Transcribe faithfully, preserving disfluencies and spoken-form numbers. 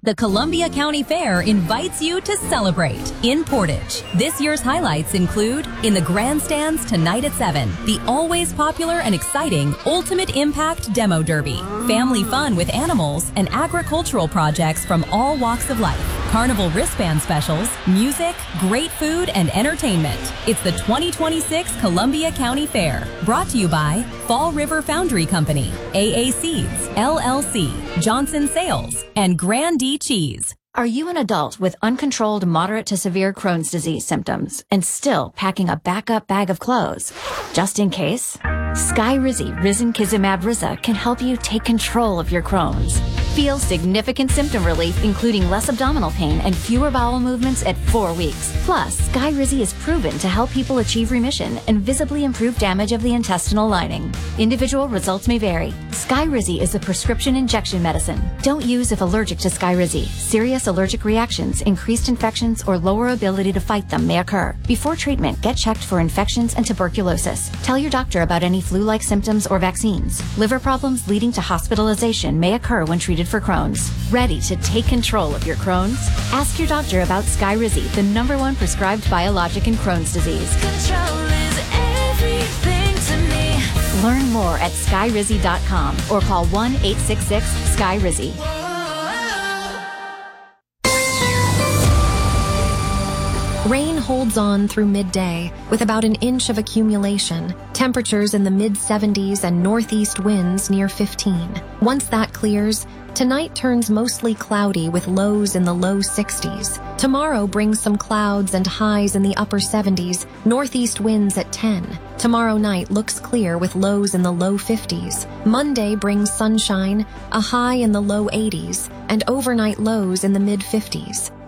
The Columbia County Fair invites you to celebrate in Portage. This year's highlights include, in the grandstands tonight at seven, the always popular and exciting Ultimate Impact Demo Derby, family fun with animals and agricultural projects from all walks of life, carnival wristband specials, music, great food, and entertainment. It's the twenty twenty-six Columbia County Fair, brought to you by Fall River Foundry Company, A A Seeds, L L C, Johnson Sales, and Grand D Cheese. Are you an adult with uncontrolled moderate to severe Crohn's disease symptoms and still packing a backup bag of clothes? Just in case? Skyrizi Risankizumab Riza can help you take control of your Crohn's. Feel significant symptom relief, including less abdominal pain and fewer bowel movements at four weeks. Plus, Skyrizi is proven to help people achieve remission and visibly improve damage of the intestinal lining. Individual results may vary. Skyrizi is a prescription injection medicine. Don't use if allergic to Skyrizi. Serious allergic reactions, increased infections, or lower ability to fight them may occur. Before treatment, get checked for infections and tuberculosis. Tell your doctor about any flu-like symptoms or vaccines. Liver problems leading to hospitalization may occur when treated for Crohn's. Ready to take control of your Crohn's? Ask your doctor about Skyrizi, the number one prescribed biologic in Crohn's disease. Control is everything to me. Learn more at skyrizi dot com or call one eight six six Skyrizi. Rain holds on through midday with about an inch of accumulation, temperatures in the mid seventies and northeast winds near fifteen. Once that clears, tonight turns mostly cloudy with lows in the low sixties. Tomorrow brings some clouds and highs in the upper seventies, northeast winds at ten. Tomorrow night looks clear with lows in the low fifties. Monday brings sunshine, a high in the low eighties, and overnight lows in the mid fifties.